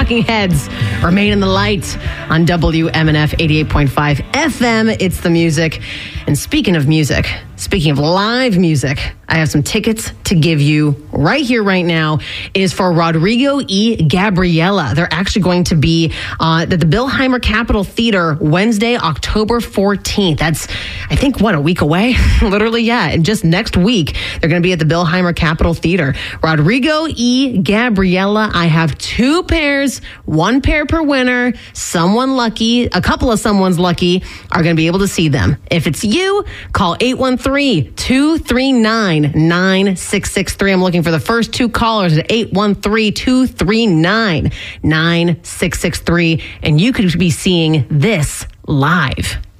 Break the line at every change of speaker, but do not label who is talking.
Talking Heads, Remain in the Light on WMNF 88.5 FM. It's the music. And speaking of music, speaking of live music, I have some tickets to give you right here, right now. It is for Rodrigo y Gabriela. They're actually going to be at the Billheimer Capitol Theater Wednesday, October 14th. That's, I think, a week away? Literally, yeah. And just next week, they're going to be at the Billheimer Capitol Theater. Rodrigo y Gabriela. I have two pairs, one pair per winner. Someone lucky, a couple of someone's lucky are going to be able to see them. If it's you, call 813-239-9663. I'm looking for the first two callers at 813-239-9663. And you could be seeing this live.